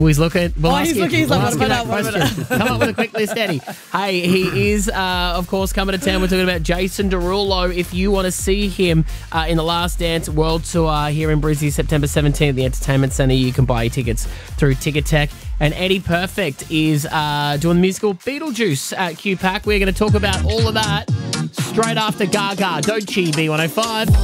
Well, he's looking. He's looking. He's like, what about that? Come up with a quick list, Eddie. Hey, he is, of course, coming to town. We're talking about Jason Derulo. If you want to see him in the Last Dance World Tour here in Brizzy, September 17th at the Entertainment Centre, you can buy your tickets through Ticketek. And Eddie Perfect is doing the musical Beetlejuice at QPAC. We're going to talk about all of that straight after Gaga. Don't cheat, B105.